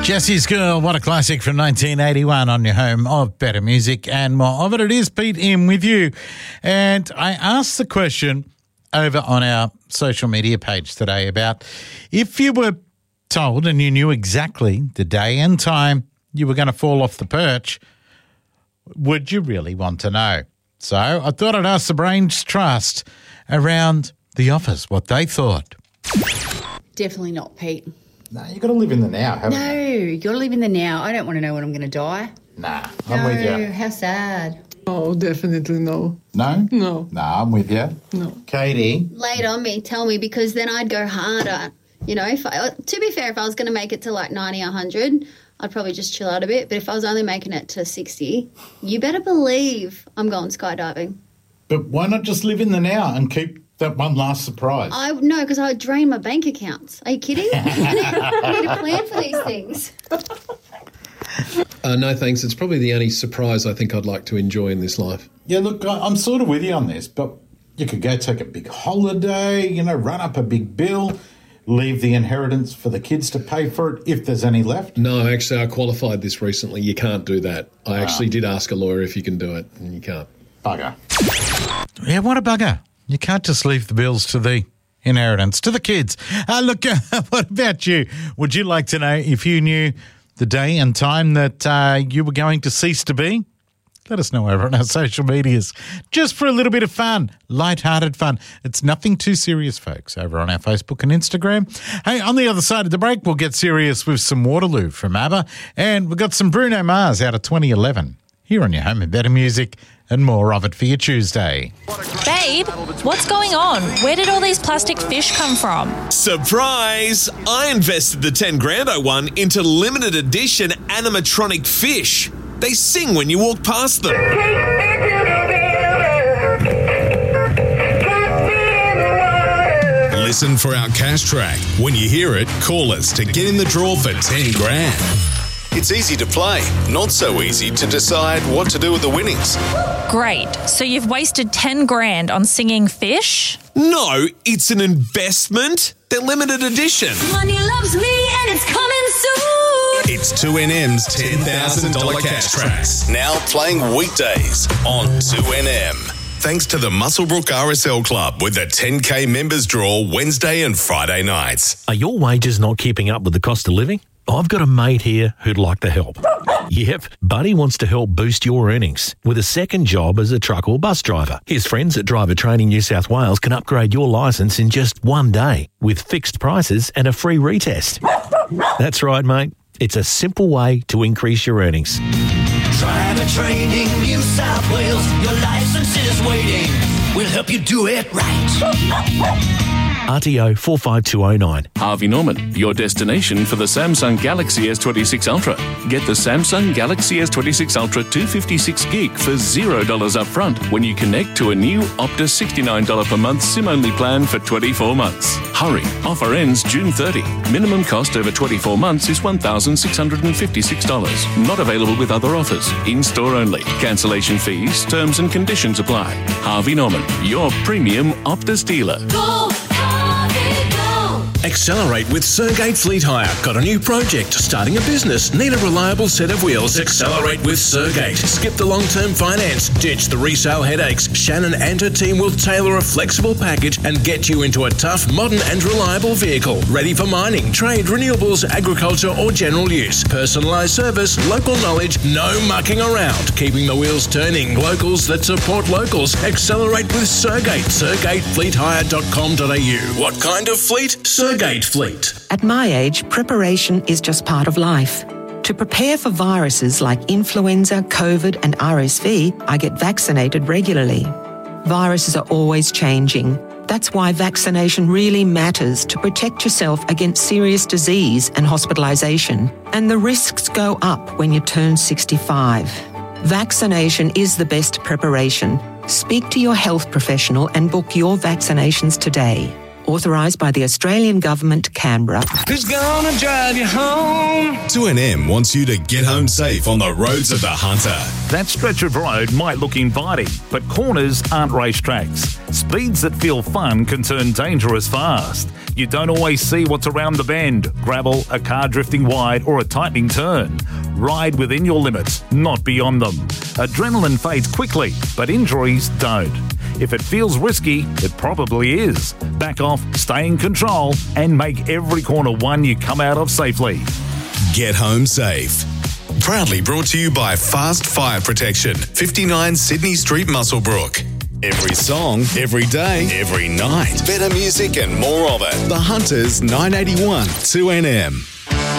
Jesse's Girl, what a classic from 1981 on your home of better music and more of it. It is Pete in with you. And I asked the question over on our social media page today about if you were told and you knew exactly the day and time you were going to fall off the perch, would you really want to know? So I thought I'd ask the Brains Trust around The Office what they thought. Definitely not, Pete. No, you've got to live in the now, haven't you? No, you got to live in the now. I don't want to know when I'm going to die. Nah, I'm with you. How sad. Oh, definitely no. No? No. Nah, I'm with you. No. Katie? Lay it on me, tell me, because then I'd go harder. You know, to be fair, if I was going to make it to like 90 or 100, I'd probably just chill out a bit. But if I was only making it to 60, you better believe I'm going skydiving. But why not just live in the now and keep that one last surprise? No, because I would drain my bank accounts. Are you kidding? I need a plan for these things. No, thanks. It's probably the only surprise I think I'd like to enjoy in this life. Yeah, look, I'm sort of with you on this, but you could go take a big holiday, you know, run up a big bill, leave the inheritance for the kids to pay for it if there's any left. No, actually, I qualified this recently. You can't do that. I actually did ask a lawyer if you can do it, and you can't. Bugger. Yeah, what a bugger. You can't just leave the bills to the inheritance, to the kids. Look, what about you? Would you like to know if you knew the day and time that you were going to cease to be? Let us know over on our social medias. Just for a little bit of fun, light-hearted fun. It's nothing too serious, folks, over on our Facebook and Instagram. Hey, on the other side of the break, we'll get serious with some Waterloo from ABBA. And we've got some Bruno Mars out of 2011. Here on your home and better music and more of it for your Tuesday. Babe, what's going on? Where did all these plastic fish come from? Surprise! I invested the 10 grand I won into limited edition animatronic fish. They sing when you walk past them. Listen for our cash track. When you hear it, call us to get in the draw for 10 grand. It's easy to play, not so easy to decide what to do with the winnings. Great. So you've wasted 10 grand on singing fish? No, it's an investment. They're limited edition. Money loves me and it's coming soon. It's 2NM's $10,000 cash tracks. Now playing weekdays on 2NM. Thanks to the Muswellbrook RSL Club with the 10K members draw Wednesday and Friday nights. Are your wages not keeping up with the cost of living? I've got a mate here who'd like to help. Yep, Buddy wants to help boost your earnings with a second job as a truck or bus driver. His friends at Driver Training New South Wales can upgrade your licence in just one day with fixed prices and a free retest. That's right, mate. It's a simple way to increase your earnings. Driver Training New South Wales, your licence is waiting. We'll help you do it right. RTO 45209. Harvey Norman, your destination for the Samsung Galaxy S26 Ultra. Get the Samsung Galaxy S26 Ultra 256 gig for $0 upfront when you connect to a new Optus $69 per month SIM-only plan for 24 months. Hurry, offer ends June 30. Minimum cost over 24 months is $1,656. Not available with other offers. In-store only. Cancellation fees, terms and conditions apply. Harvey Norman, your premium Optus dealer. Go! Accelerate with Sergate Fleet Hire. Got a new project, starting a business, need a reliable set of wheels. Accelerate with Sergate. Skip the long-term finance, ditch the resale headaches. Shannon and her team will tailor a flexible package and get you into a tough, modern and reliable vehicle. Ready for mining, trade, renewables, agriculture or general use. Personalised service, local knowledge, no mucking around. Keeping the wheels turning, locals that support locals. Accelerate with Sergate. SergateFleetHire.com.au. What kind of fleet? Sergate Fleet. At my age, preparation is just part of life. To prepare for viruses like influenza, COVID and RSV, I get vaccinated regularly. Viruses are always changing. That's why vaccination really matters to protect yourself against serious disease and hospitalisation. And the risks go up when you turn 65. Vaccination is the best preparation. Speak to your health professional and book your vaccinations today. Authorised by the Australian Government, Canberra. Who's gonna drive you home? 2NM wants you to get home safe on the roads of the Hunter. That stretch of road might look inviting, but corners aren't racetracks. Speeds that feel fun can turn dangerous fast. You don't always see what's around the bend, gravel, a car drifting wide or a tightening turn. Ride within your limits, not beyond them. Adrenaline fades quickly, but injuries don't. If it feels risky, it probably is. Back off, stay in control, and make every corner one you come out of safely. Get home safe. Proudly brought to you by Fast Fire Protection, 59 Sydney Street, Muswellbrook. Every song, every day, every night. Better music and more of it. The Hunters 981 2NM.